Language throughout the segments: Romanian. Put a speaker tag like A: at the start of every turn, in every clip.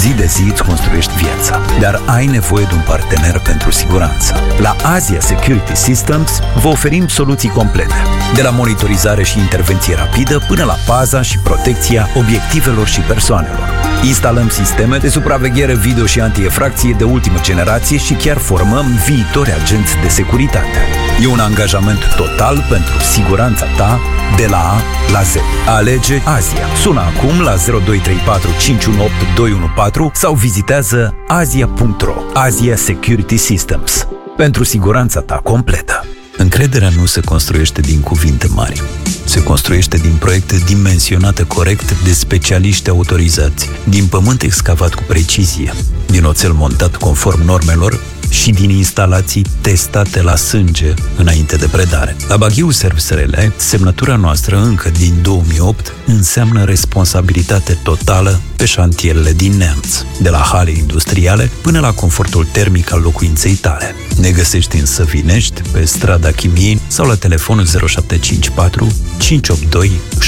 A: Zi de zi îți construiești viața, dar ai nevoie de un partener pentru siguranță. La Asia Security Systems vă oferim soluții complete, de la monitorizare și intervenție rapidă până la paza și protecția obiectivelor și persoanelor. Instalăm sisteme de supraveghere video și anti-efracție de ultimă generație și chiar formăm viitori agenți de securitate. E un angajament total pentru siguranța ta de la A la Z. Alege Asia. Sună acum la 0234 518 214 sau vizitează asia.ro. Asia Security Systems. Pentru siguranța ta completă. Încrederea nu se construiește din cuvinte mari. Se construiește din proiecte dimensionate corect de specialiști autorizați, din pământ excavat cu precizie, din oțel montat conform normelor și din instalații testate la sânge înainte de predare. La Baghiu Serv-SRL, semnătura noastră încă din 2008 înseamnă responsabilitate totală pe șantierele din Neamț, de la hale industriale până la confortul termic al locuinței tale. Ne găsești în Săvinești, pe strada Chimiei sau la telefonul 0754 582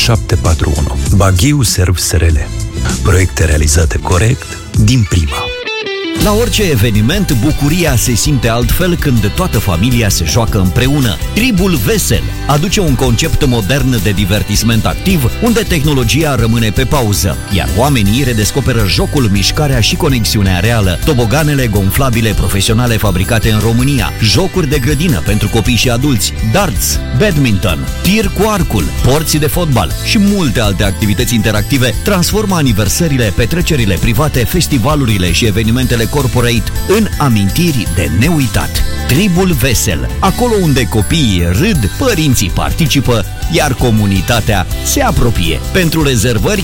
A: 741. Baghiu Serv-SRL. Proiecte realizate corect din prima.
B: La orice eveniment, bucuria se simte altfel când toată familia se joacă împreună. Tribul Vesel aduce un concept modern de divertisment activ, unde tehnologia rămâne pe pauză, iar oamenii redescoperă jocul, mișcarea și conexiunea reală. Toboganele gonflabile profesionale fabricate în România, jocuri de grădină pentru copii și adulți, darts, badminton, tir cu arcul, porți de fotbal și multe alte activități interactive transformă aniversările, petrecerile private, festivalurile și evenimentele corporate în amintiri de neuitat. Tribul Vesel, acolo unde copiii râd, părinții participă, iar comunitatea se apropie. Pentru rezervări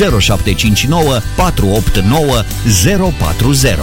B: 0759 489 040.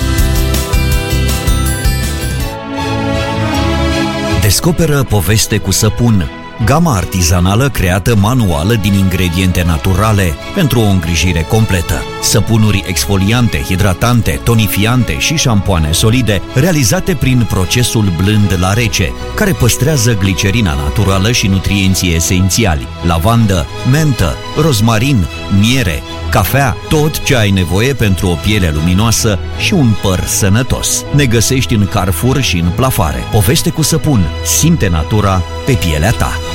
B: Descoperă poveste cu săpun. Gama artizanală creată manuală din ingrediente naturale pentru o îngrijire completă. Săpunuri exfoliante, hidratante, tonifiante și șampoane solide realizate prin procesul blând la rece, care păstrează glicerina naturală și nutrienții esențiali: lavandă, mentă, rozmarin, miere, cafea, tot ce ai nevoie pentru o piele luminoasă și un păr sănătos. Ne găsești în Carrefour și în Plafare. Poveste cu săpun. Simte natura pe pielea ta.